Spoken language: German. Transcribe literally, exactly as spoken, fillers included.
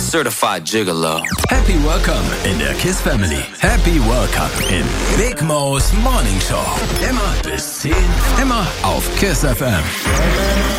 certified gigolo. Happy Welcome in der Kiss Family. Happy Welcome in Big Mo's Morning Show. Immer bis zehn, immer auf Kiss F M.